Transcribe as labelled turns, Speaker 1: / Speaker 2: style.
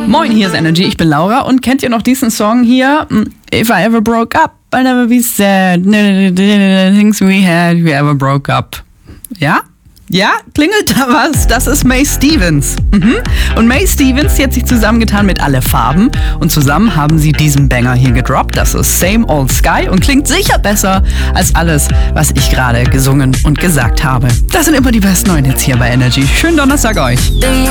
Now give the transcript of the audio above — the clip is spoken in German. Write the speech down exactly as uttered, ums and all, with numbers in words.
Speaker 1: Moin, hier ist Energy, ich bin Laura und kennt ihr noch diesen Song hier? If I ever broke up, I'll never be sad. Things we had, we ever broke up. Ja? Ja? Klingelt da was? Das ist May Stevens. Mhm. Und May Stevens, die hat sich zusammengetan mit Alle Farben und zusammen haben sie diesen Banger hier gedroppt. Das ist Same Old Sky und klingt sicher besser als alles, was ich gerade gesungen und gesagt habe. Das sind immer die besten neuen Hits hier bei Energy. Schönen Donnerstag euch.